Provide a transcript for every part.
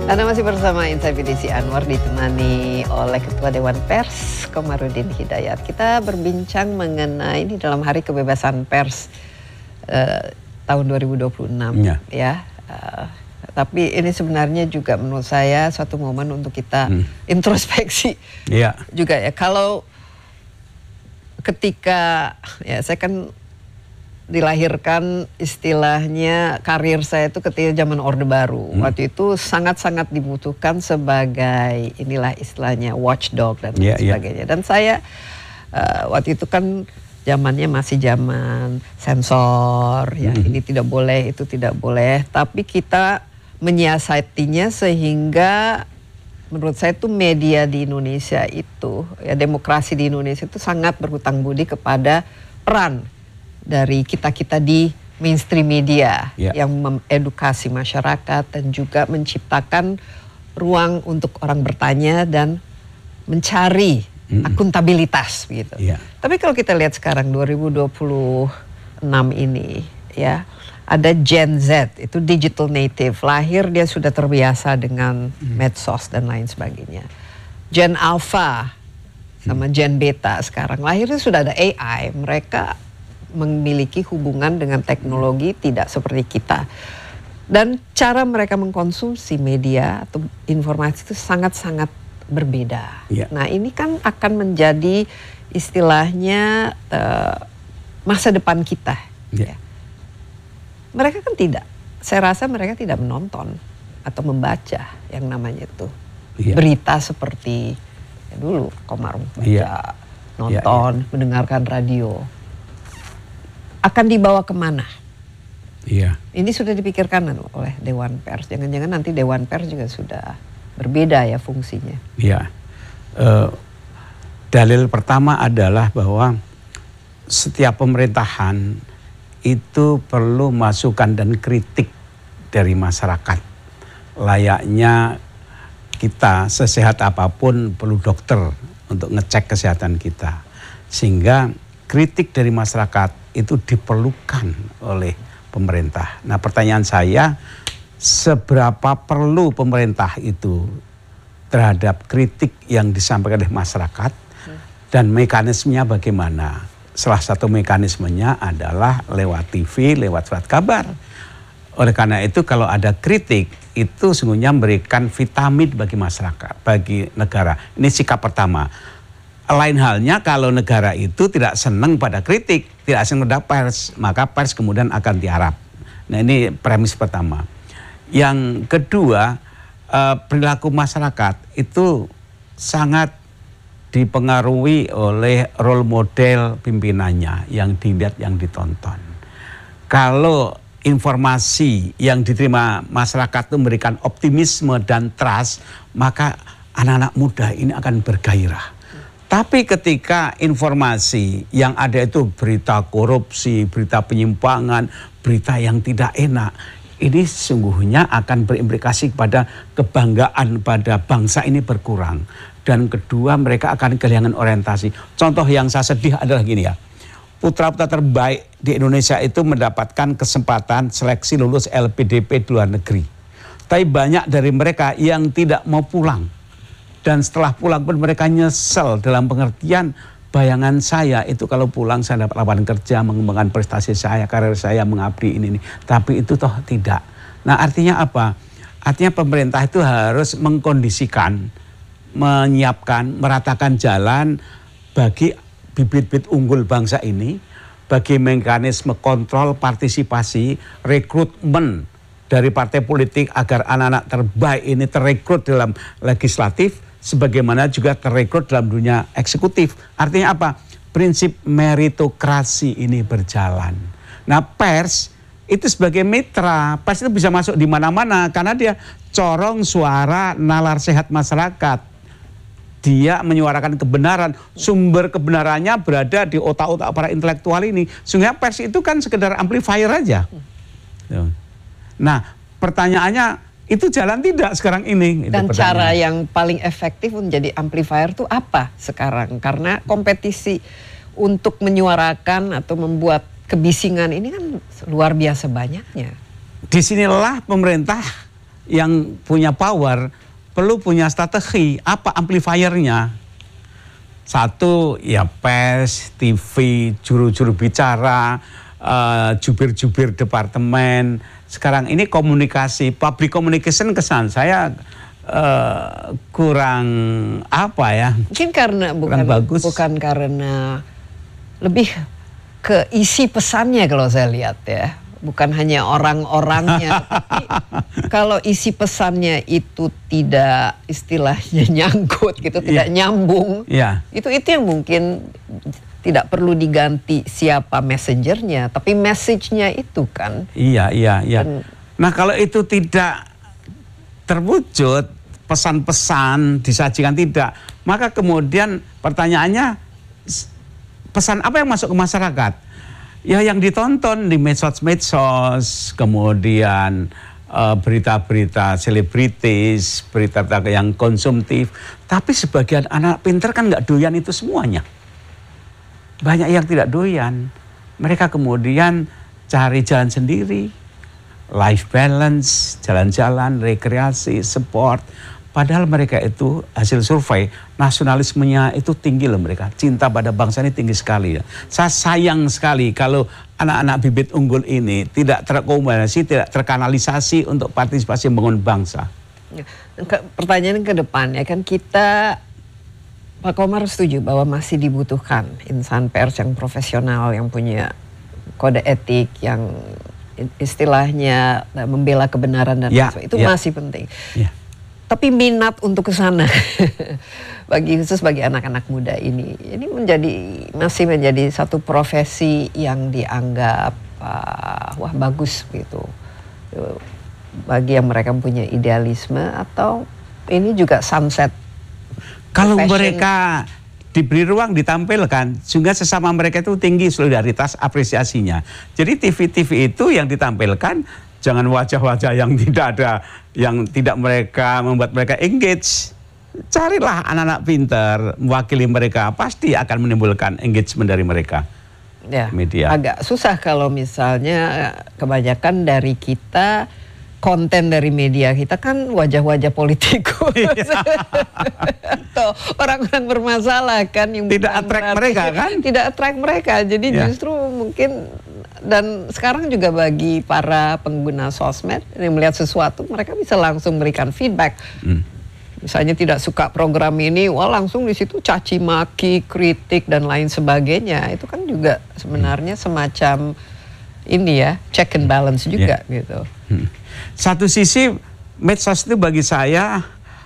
Anda masih bersama Insight with Desi Anwar ditemani oleh Ketua Dewan Pers Komarudin Hidayat. Kita berbincang mengenai ini dalam Hari Kebebasan Pers tahun 2026 ya. Tapi ini sebenarnya juga menurut saya suatu momen untuk kita introspeksi juga ya. Kalau ketika ya saya kan dilahirkan istilahnya karir saya itu ketika zaman Orde Baru. Waktu itu sangat-sangat dibutuhkan sebagai inilah istilahnya watchdog dan sebagainya. Dan saya waktu itu kan zamannya masih zaman sensor, ya ini tidak boleh, itu tidak boleh. Tapi kita menyiasatinya sehingga menurut saya itu media di Indonesia itu, ya demokrasi di Indonesia itu sangat berhutang budi kepada peran dari kita-kita di mainstream media yang mengedukasi masyarakat dan juga menciptakan ruang untuk orang bertanya dan mencari akuntabilitas gitu. Tapi kalau kita lihat sekarang 2026 ini ya, ada Gen Z itu digital native, lahir dia sudah terbiasa dengan medsos dan lain sebagainya. Gen Alpha sama Gen Beta sekarang lahirnya sudah ada AI, mereka memiliki hubungan dengan teknologi tidak seperti kita. Dan cara mereka mengkonsumsi media atau informasi itu sangat-sangat berbeda. Nah ini kan akan menjadi istilahnya masa depan kita. Mereka kan tidak, saya rasa mereka tidak menonton atau membaca yang namanya itu berita seperti ya dulu Komar baca, nonton, mendengarkan radio. Akan dibawa kemana? Ini sudah dipikirkan oleh Dewan Pers. Jangan-jangan nanti Dewan Pers juga sudah berbeda ya fungsinya. Dalil pertama adalah bahwa setiap pemerintahan itu perlu masukan dan kritik dari masyarakat. Layaknya kita sesehat apapun perlu dokter untuk ngecek kesehatan kita. Sehingga kritik dari masyarakat itu diperlukan oleh pemerintah. Nah pertanyaan saya, seberapa perlu pemerintah itu terhadap kritik yang disampaikan oleh masyarakat dan mekanismenya bagaimana? Salah satu mekanismenya adalah lewat TV, lewat surat kabar. Oleh karena itu kalau ada kritik itu sesungguhnya memberikan vitamin bagi masyarakat, bagi negara. Ini sikap pertama. Lain halnya kalau negara itu tidak senang pada kritik, tidak senang pada pers, maka pers kemudian akan tiarap. Nah ini premis pertama. Yang kedua, perilaku masyarakat itu sangat dipengaruhi oleh role model pimpinannya yang dilihat, yang ditonton. Kalau informasi yang diterima masyarakat itu memberikan optimisme dan trust, maka anak-anak muda ini akan bergairah. Tapi ketika informasi yang ada itu berita korupsi, berita penyimpangan, berita yang tidak enak, ini sesungguhnya akan berimplikasi kepada kebanggaan pada bangsa ini berkurang. Dan kedua, mereka akan kehilangan orientasi. Contoh yang saya sedih adalah gini ya, putra-putra terbaik di Indonesia itu mendapatkan kesempatan seleksi lulus LPDP di luar negeri. Tapi banyak dari mereka yang tidak mau pulang. Dan setelah pulang pun mereka nyesel, dalam pengertian bayangan saya itu kalau pulang saya dapat lapangan kerja, mengembangkan prestasi saya, karir saya, mengabdi ini. Tapi itu toh tidak. Nah artinya apa? Artinya pemerintah itu harus mengkondisikan, menyiapkan, meratakan jalan bagi bibit-bibit unggul bangsa ini, bagi mekanisme kontrol, partisipasi, rekrutmen dari partai politik agar anak-anak terbaik ini terrekrut dalam legislatif, sebagaimana juga terrekrut dalam dunia eksekutif. Artinya apa? Prinsip meritokrasi ini berjalan. Nah pers itu sebagai mitra, pers itu bisa masuk di mana-mana karena dia corong suara nalar sehat masyarakat. Dia menyuarakan kebenaran, sumber kebenarannya berada di otak-otak para intelektual ini. Sehingga pers itu kan sekedar amplifier aja. Nah pertanyaannya, itu jalan tidak sekarang ini? Dan cara yang paling efektif menjadi amplifier itu apa sekarang? Karena kompetisi untuk menyuarakan atau membuat kebisingan ini kan luar biasa banyaknya. Disinilah pemerintah yang punya power perlu punya strategi, apa amplifiernya. Satu ya pers, TV, juru-juru bicara, jubir-jubir departemen. Sekarang ini komunikasi, public communication kesan saya kurang apa ya? Mungkin karena bukan karena lebih ke isi pesannya kalau saya lihat ya. Bukan hanya orang-orangnya, tapi kalau isi pesannya itu tidak istilahnya nyangkut gitu, tidak nyambung, itu yang mungkin tidak perlu diganti siapa messengernya, tapi message-nya itu kan. Iya. Nah kalau itu tidak terwujud, pesan-pesan disajikan tidak, maka kemudian pertanyaannya, pesan apa yang masuk ke masyarakat? Ya yang ditonton di medsos, kemudian berita-berita selebritis, berita-berita yang konsumtif. Tapi sebagian anak pintar kan nggak doyan itu semuanya. Banyak yang tidak doyan. Mereka kemudian cari jalan sendiri, life balance, jalan-jalan, rekreasi, sport. Padahal mereka itu hasil survei, nasionalismenya itu tinggi loh mereka. Cinta pada bangsa ini tinggi sekali ya. Saya sayang sekali kalau anak-anak bibit unggul ini tidak terakomodasi, tidak terkanalisasi untuk partisipasi membangun bangsa. Pertanyaan ke depan ya kan, kita, Pak Komar setuju bahwa masih dibutuhkan insan pers yang profesional, yang punya kode etik, yang istilahnya membela kebenaran dan itu masih penting. Tapi minat untuk ke sana khusus bagi anak-anak muda ini masih menjadi satu profesi yang dianggap wah bagus gitu bagi yang mereka punya idealisme, atau ini juga sunset. Kalau mereka diberi ruang ditampilkan, sehingga sesama mereka itu tinggi solidaritas apresiasinya. Jadi TV-TV itu yang ditampilkan jangan wajah-wajah yang tidak ada, yang tidak mereka membuat mereka engage. Carilah anak-anak pintar mewakili mereka, pasti akan menimbulkan engagement dari mereka. Ya, media. Agak susah kalau misalnya kebanyakan dari kita, konten dari media kita kan wajah-wajah politikus atau orang-orang bermasalah kan, yang tidak attract mereka kan? Tidak attract mereka. Jadi justru mungkin, dan sekarang juga bagi para pengguna sosmed yang melihat sesuatu, mereka bisa langsung memberikan feedback. Misalnya tidak suka program ini, wah langsung di situ caci maki, kritik dan lain sebagainya. Itu kan juga sebenarnya semacam ini ya, check and balance juga gitu. Satu sisi medsos itu bagi saya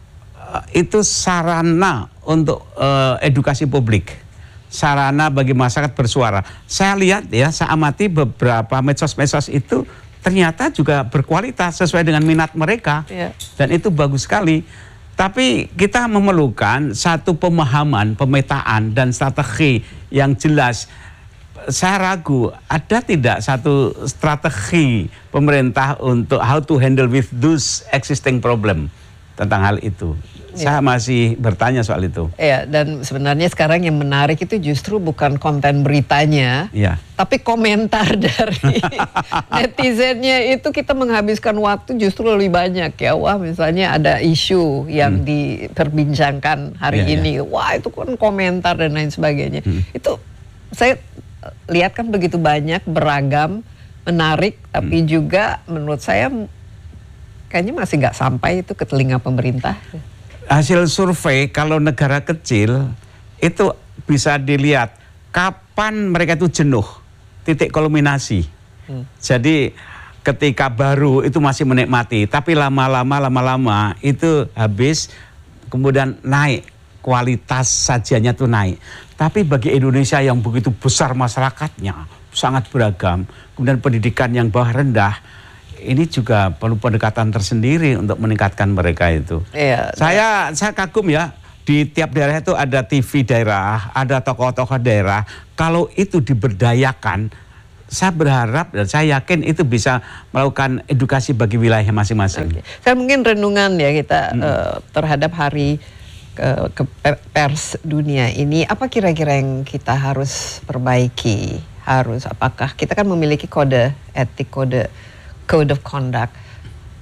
itu sarana untuk edukasi publik. Sarana bagi masyarakat bersuara. Saya lihat ya, saya amati beberapa medsos-medsos itu ternyata juga berkualitas sesuai dengan minat mereka. Dan itu bagus sekali. Tapi kita memerlukan satu pemahaman, pemetaan dan strategi yang jelas. Saya ragu, ada tidak satu strategi pemerintah untuk how to handle with those existing problem tentang hal itu. Saya masih bertanya soal itu. Ya, dan sebenarnya sekarang yang menarik itu justru bukan konten beritanya, tapi komentar dari netizennya. Itu kita menghabiskan waktu justru lebih banyak ya. Wah, misalnya ada isu yang diperbincangkan hari ini. Wah, itu kan komentar dan lain sebagainya. Itu saya lihat kan begitu banyak, beragam, menarik, tapi juga menurut saya kayaknya masih nggak sampai itu ke telinga pemerintah. Hasil survei kalau negara kecil itu bisa dilihat kapan mereka itu jenuh, titik kulminasi. Jadi ketika baru itu masih menikmati, tapi lama-lama itu habis, kemudian naik, kualitas sajiannya tuh naik. Tapi bagi Indonesia yang begitu besar masyarakatnya, sangat beragam, kemudian pendidikan yang bawah rendah, ini juga perlu pendekatan tersendiri untuk meningkatkan mereka itu. Saya kagum ya, di tiap daerah itu ada TV daerah, ada tokoh-tokoh daerah. Kalau itu diberdayakan, saya berharap dan saya yakin itu bisa melakukan edukasi bagi wilayah masing-masing. Saya mungkin renungan ya kita terhadap hari ke pers dunia ini, apa kira-kira yang kita harus perbaiki? Apakah kita kan memiliki kode etik, code of conduct.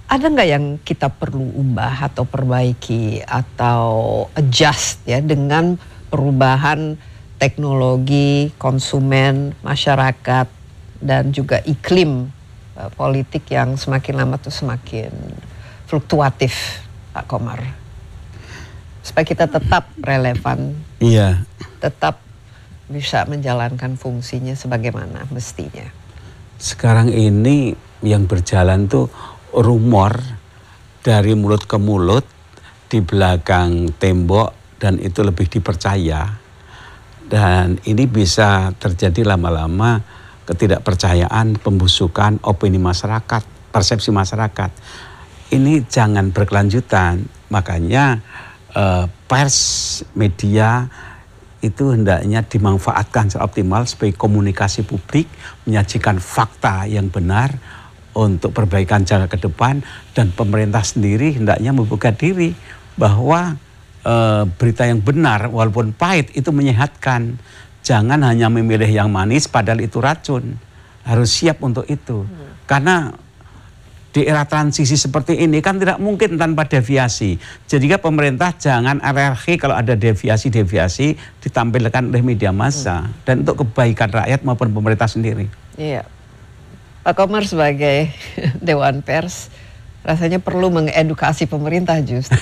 ada nggak yang kita perlu ubah atau perbaiki atau adjust ya dengan perubahan teknologi, konsumen, masyarakat, dan juga iklim politik yang semakin lama tuh semakin fluktuatif, Pak Komar, supaya kita tetap relevan, Iya. tetap bisa menjalankan fungsinya sebagaimana mestinya. Sekarang ini yang berjalan tuh rumor dari mulut ke mulut di belakang tembok, dan itu lebih dipercaya. Dan ini bisa terjadi lama-lama ketidakpercayaan, pembusukan opini masyarakat, persepsi masyarakat. Ini jangan berkelanjutan. Makanya pers, media itu hendaknya dimanfaatkan secara optimal sebagai komunikasi publik, menyajikan fakta yang benar untuk perbaikan jangka ke depan, dan pemerintah sendiri hendaknya membuka diri bahwa berita yang benar walaupun pahit itu menyehatkan. Jangan hanya memilih yang manis padahal itu racun. Harus siap untuk itu. Karena di era transisi seperti ini kan tidak mungkin tanpa deviasi. Jadi pemerintah jangan alergi kalau ada deviasi-deviasi ditampilkan oleh media massa. Dan untuk kebaikan rakyat maupun pemerintah sendiri. Iya. Pak Komar sebagai Dewan Pers rasanya perlu mengedukasi pemerintah justru.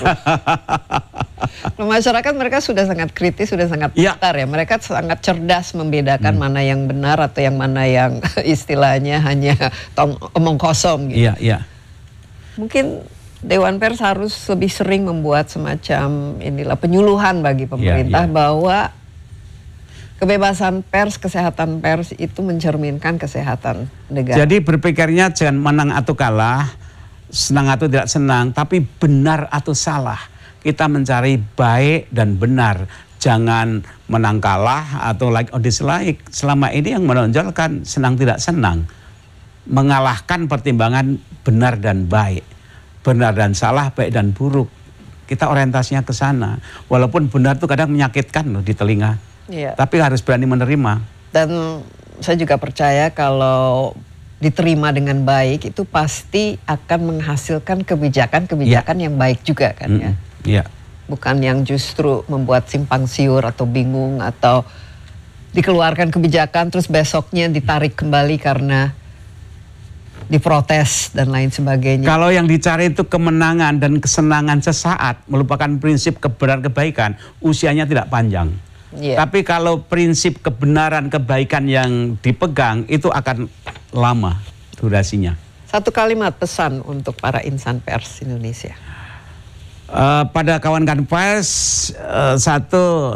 Masyarakat mereka sudah sangat kritis, sudah sangat pintar ya. Mereka sangat cerdas membedakan mana yang benar atau yang mana yang istilahnya hanya omong kosong gitu. Iya, iya. Mungkin Dewan Pers harus lebih sering membuat semacam inilah penyuluhan bagi pemerintah bahwa kebebasan pers, kesehatan pers itu mencerminkan kesehatan negara. Jadi berpikirnya jangan menang atau kalah, senang atau tidak senang, tapi benar atau salah. Kita mencari baik dan benar. Jangan menang kalah atau like or dislike. Selama ini yang menonjolkan senang tidak senang. Mengalahkan pertimbangan benar dan baik. Benar dan salah, baik dan buruk. Kita orientasinya ke sana. Walaupun benar itu kadang menyakitkan loh di telinga. Iya. Tapi harus berani menerima. Dan saya juga percaya kalau diterima dengan baik itu pasti akan menghasilkan kebijakan-kebijakan yang baik juga kan ya. Iya. Bukan yang justru membuat simpang siur atau bingung atau dikeluarkan kebijakan terus besoknya ditarik kembali karena diprotes dan lain sebagainya. Kalau yang dicari itu kemenangan dan kesenangan sesaat, melupakan prinsip kebenaran kebaikan, usianya tidak panjang. Yeah. Tapi kalau prinsip kebenaran kebaikan yang dipegang itu akan lama durasinya. Satu kalimat pesan untuk para insan pers Indonesia. Pada kawan-kawan pers, satu,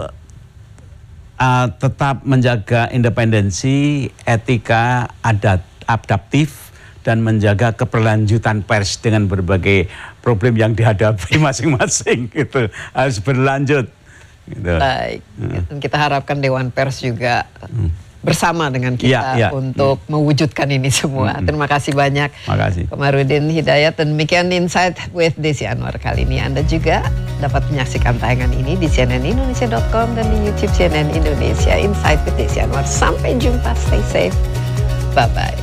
tetap menjaga independensi, etika, adaptif, dan menjaga keberlanjutan pers dengan berbagai problem yang dihadapi masing-masing. Gitu. Harus berlanjut. Gitu. Baik, dan kita harapkan Dewan Pers juga bersama dengan kita untuk mewujudkan ini semua. Terima kasih banyak. Komarudin Hidayat, dan demikian Insight with Desi Anwar kali ini. Anda juga dapat menyaksikan tayangan ini di cnnindonesia.com dan di YouTube CNN Indonesia. Insight with Desi Anwar. Sampai jumpa, stay safe. Bye-bye.